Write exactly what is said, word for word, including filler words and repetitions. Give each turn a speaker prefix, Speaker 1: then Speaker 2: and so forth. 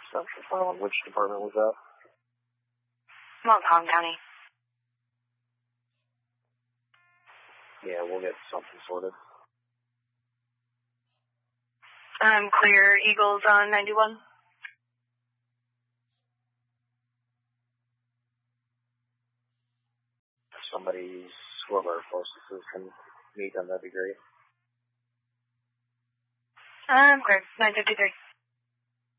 Speaker 1: Central File. Which department was that?
Speaker 2: Montcalm County.
Speaker 1: Yeah, we'll get something sorted.
Speaker 2: I'm clear. Eagles on ninety-one.
Speaker 1: If somebody's, whoever our closest is can meet them, that'd be great.
Speaker 2: I'm clear. nine fifty-three.